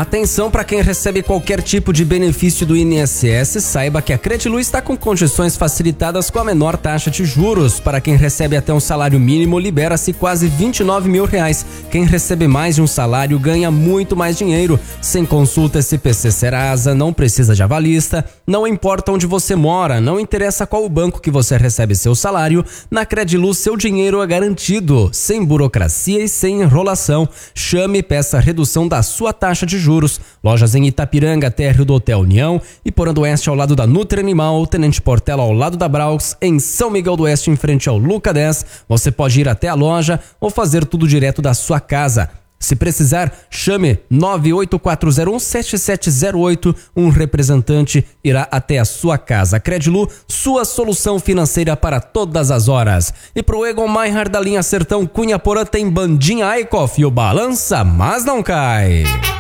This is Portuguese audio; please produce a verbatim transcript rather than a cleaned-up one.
Atenção para quem recebe qualquer tipo de benefício do I N S S, saiba que a Credilu está com condições facilitadas com a menor taxa de juros. Para quem recebe até um salário mínimo, libera-se quase vinte e nove mil reais. Quem recebe mais de um salário ganha muito mais dinheiro. Sem consulta S P C Serasa, não precisa de avalista, não importa onde você mora, não interessa qual o banco que você recebe seu salário, na Credilu seu dinheiro é garantido, sem burocracia e sem enrolação. Chame e peça a redução da sua taxa de juros. Lojas em Itapiranga, térreo do Hotel União, Iporã do Oeste ao lado da Nutri Animal, Tenente Portela ao lado da Braux, em São Miguel do Oeste em frente ao Luca dez. Você pode ir até a loja ou fazer tudo direto da sua casa. Se precisar, chame nove oito quatro zero um sete sete zero oito, um representante irá até a sua casa. Credilu, sua solução financeira para todas as horas. E pro Egon Maihard da linha Sertão Cunha Porã tem Bandinha Aikoff e o Balança Mas Não Cai.